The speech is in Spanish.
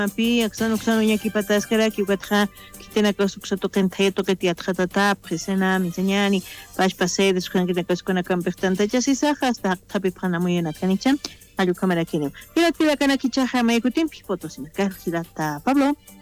Pi aksan uksan uña kipatascara kiwatja kitena kasuksa toqenta toqetiatjatata presena miseñani pashpase desukana kaskuna kampestanta chasisa hasta tapi pana muy na kanicha ayu kamera kinu. Pila kana kicha hamaikutin pipotosina. Karjilata Pablo.